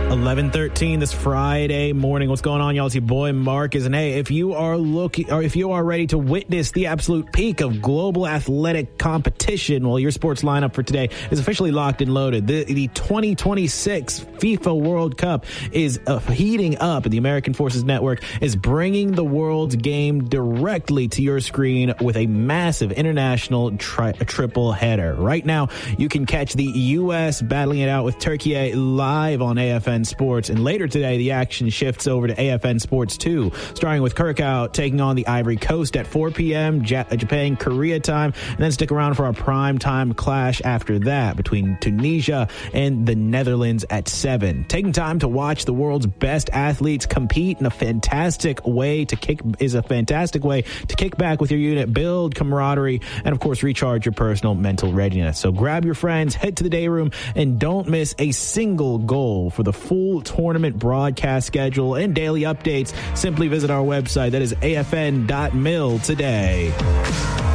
11:13 this Friday morning. What's going on, y'all? It's your boy Marcus. And hey, if you are looking, or if you are ready to witness the absolute peak of global athletic competition, well, your sports lineup for today is officially locked and loaded. The 2026 FIFA World Cup is heating up, and the American Forces Network is bringing the world's game directly to your screen with a massive international triple header. Right now, you can catch the U.S. battling it out with Turkey live on AFN Sports, and later today the action shifts over to AFN Sports 2, starting with Kirkout taking on the Ivory Coast at 4 p.m. Japan Korea time, and then stick around for our prime time clash after that between Tunisia and the Netherlands at 7. Taking time to watch the world's best athletes compete in a fantastic way to kick back with your unit, build camaraderie, and of course recharge your personal mental readiness. So grab your friends, head to the day room, and don't miss a single goal. For the full tournament broadcast schedule and daily updates, simply visit our website. That is afn.mil today.